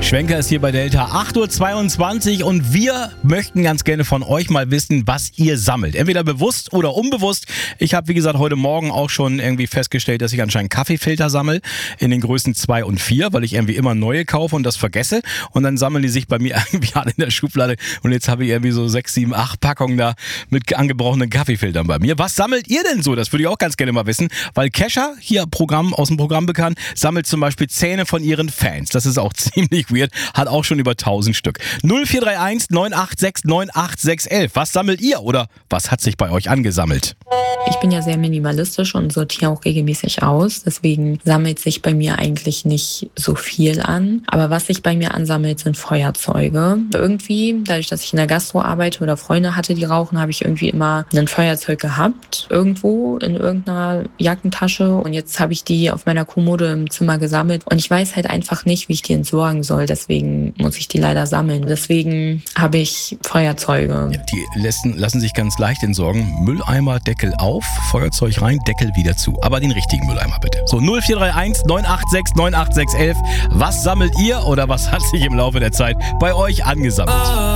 Schwenker ist hier bei Delta, 8:22 Uhr und wir möchten ganz gerne von euch mal wissen, was ihr sammelt. Entweder bewusst oder unbewusst. Ich habe, wie gesagt, heute Morgen auch schon irgendwie festgestellt, dass ich anscheinend Kaffeefilter sammle in den Größen 2 und 4, weil ich irgendwie immer neue kaufe und das vergesse. Und dann sammeln die sich bei mir irgendwie alle in der Schublade und jetzt habe ich irgendwie so 6, 7, 8 Packungen da mit angebrochenen Kaffeefiltern bei mir. Was sammelt ihr denn so? Das würde ich auch ganz gerne mal wissen, weil Kesha, hier aus dem Programm bekannt, sammelt zum Beispiel Zähne von ihren Fans. Das ist auch ziemlich weird, hat auch schon über 1000 Stück. 0431 986 98611. Was sammelt ihr oder was hat sich bei euch angesammelt? Ich bin ja sehr minimalistisch und sortiere auch regelmäßig aus. Deswegen sammelt sich bei mir eigentlich nicht so viel an. Aber was sich bei mir ansammelt, sind Feuerzeuge. Irgendwie, dadurch, dass ich in der Gastro arbeite oder Freunde hatte, die rauchen, habe ich irgendwie immer ein Feuerzeug gehabt. Irgendwo in irgendeiner Jackentasche. Und jetzt habe ich die auf meiner Kommode im Zimmer gesammelt. Und ich weiß halt einfach nicht, wie ich die entsorgen soll. Deswegen muss ich die leider sammeln. Deswegen habe ich Feuerzeuge. Ja, die lassen sich ganz leicht entsorgen. Mülleimer, Deckel auf, Feuerzeug rein, Deckel wieder zu. Aber den richtigen Mülleimer bitte. So, 0431 986 98611. Was sammelt ihr oder was hat sich im Laufe der Zeit bei euch angesammelt?